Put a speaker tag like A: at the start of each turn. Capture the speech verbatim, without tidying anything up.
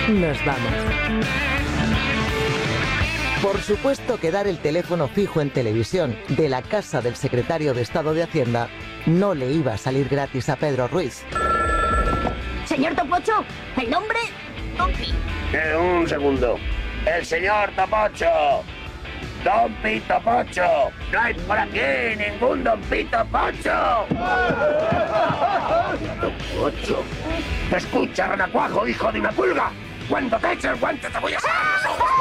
A: nos vamos. Por supuesto que dar el teléfono fijo en televisión de la casa del secretario de Estado de Hacienda no le iba a salir gratis a Pedro Ruiz.
B: Señor Topocho, el nombre... Dompi.
C: Eh, un segundo. El señor Topocho. Don Pito Pocho. No hay por aquí ningún Don Pito Pocho. Pocho. Escucha, renacuajo, hijo de una pulga. Cuando te eche el guante te voy a...